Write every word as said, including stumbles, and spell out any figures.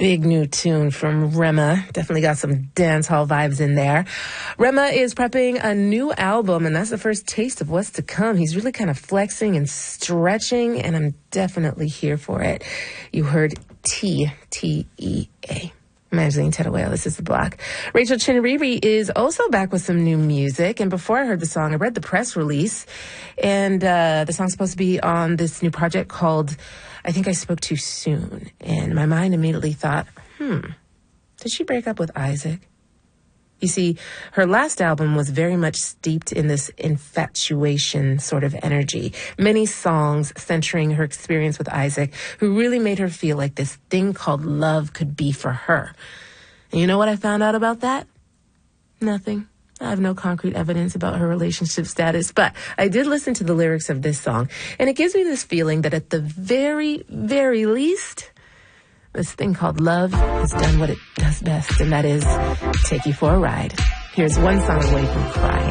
big new tune from Rema. Definitely got some dance hall vibes in there. Rema is prepping a new album, and that's the first taste of what's to come. He's really kind of flexing and stretching, and I'm definitely here for it. You heard T, T E A. I'm Angeline Tettawale. This is The Block. Rachel Chinriri is also back with some new music. And before I heard the song, I read the press release. And uh, the song's supposed to be on this new project called I Think I Spoke Too Soon. And my mind immediately thought, hmm, did she break up with Isaac? You see, her last album was very much steeped in this infatuation sort of energy. Many songs centering her experience with Isaac, who really made her feel like this thing called love could be for her. And you know what I found out about that? Nothing. I have no concrete evidence about her relationship status, but I did listen to the lyrics of this song, and it gives me this feeling that at the very, very least, this thing called love has done what it does best, and that is take you for a ride. Here's one song away from crying.